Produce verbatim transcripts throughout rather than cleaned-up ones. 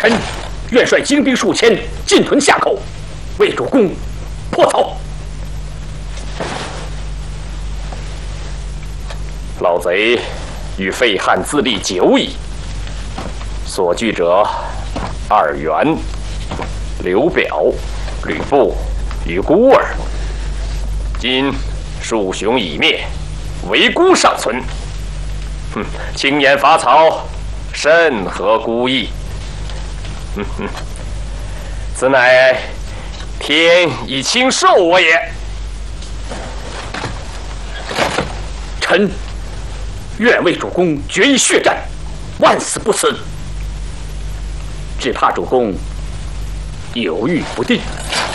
臣愿率精兵数千进屯夏口，为主公破曹。 老贼与废汉自立久矣，所惧者二袁、刘表、吕布与孤儿。今树雄已灭，唯孤尚存。哼，轻言伐曹，甚合孤意。哼哼，此乃天以轻受我也。 臣愿为主公决一血战，万死不辞。只怕主公犹豫不定。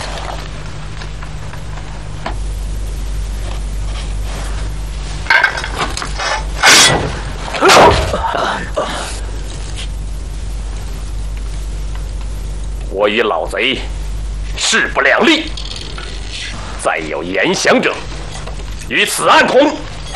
我与老贼势不两立，再有言降者，与此案同。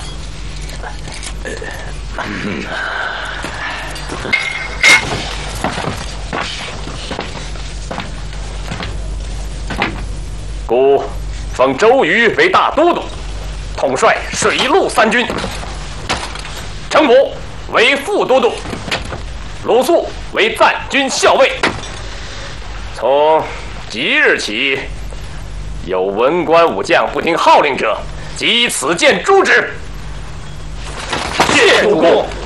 故封周瑜为大都督，统帅水陆三军；程普为副都督，鲁肃为赞军校尉。从即日起，有文官武将不听号令者，即以此剑诛之。谢主公。